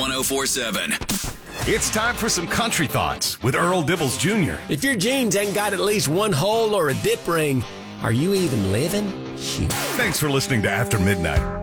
1047. It's time for some country thoughts with Earl Dibbles Jr. If your jeans ain't got at least one hole or a dip ring, are you even living? Shoot. Thanks for listening to After Midnight.